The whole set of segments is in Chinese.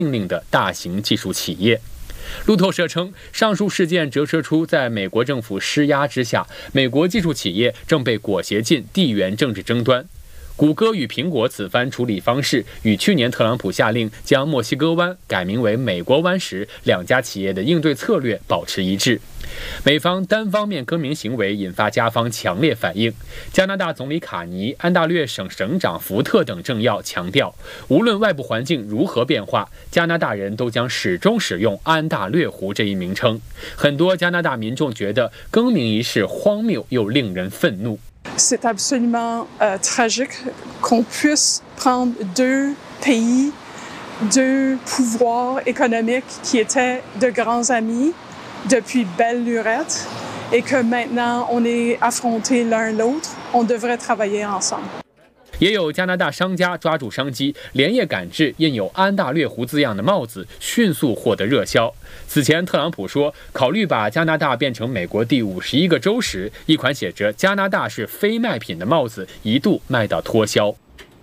命令的大型技术企业。路透社称，上述事件折射出，在美国政府施压之下，美国技术企业正被裹挟进地缘政治争端。谷歌与苹果此番处理方式与去年特朗普下令将墨西哥湾改名为美国湾时两家企业的应对策略保持一致。美方单方面更名行为引发加方强烈反应。加拿大总理卡尼、安大略省省长福特等政要强调，无论外部环境如何变化，加拿大人都将始终使用安大略湖这一名称。很多加拿大民众觉得更名仪式荒谬又令人愤怒。 C'est absolument tragique qu'on puisse prendre deux pays, deux pouvoirs économiques qui étaient de grands amis depuis belle lurette et que maintenant on est affrontés l'un l'autre, on devrait travailler ensemble. 也有加拿大商家抓住商机，连夜赶制印有安大略湖字样的帽子，迅速获得热销。此前，特朗普说考虑把加拿大变成美国第51个州时，一款写着"加拿大是非卖品"的帽子一度卖到脱销。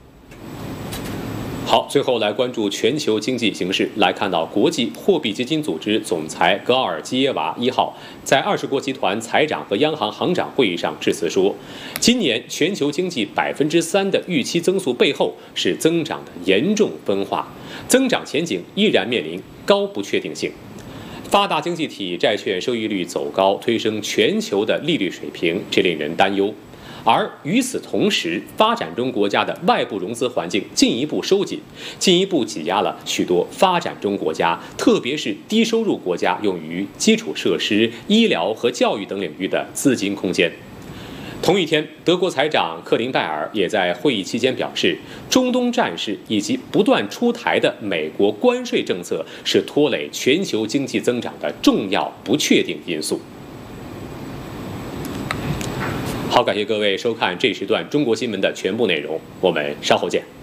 好，最后来关注全球经济形势。来看到国际货币基金组织总裁格奥尔基耶娃1号在20国集团财长和央行行长会议上致辞说，今年全球经济3%的预期增速背后是增长的严重分化，增长前景依然面临高不确定性。发达经济体债券收益率走高，推升全球的利率水平，这令人担忧。而与此同时，发展中国家的外部融资环境进一步收紧，进一步挤压了许多发展中国家，特别是低收入国家用于基础设施、医疗和教育等领域的资金空间。同一天，德国财长克林戴尔也在会议期间表示，中东战事以及不断出台的美国关税政策是拖累全球经济增长的重要不确定因素。好，感谢各位收看这时段中国新闻的全部内容，我们稍后见。